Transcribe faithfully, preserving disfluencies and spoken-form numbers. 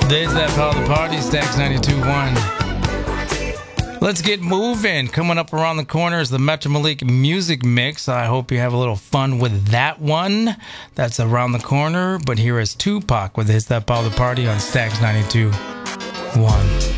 There's that part of the party, Stacks ninety-two point one. Let's get moving. Coming up around the corner is the Metro Malik Music Mix. I hope you have a little fun with that one. That's around the corner. But here is Tupac with his That Part of the Party on Stacks ninety-two point one.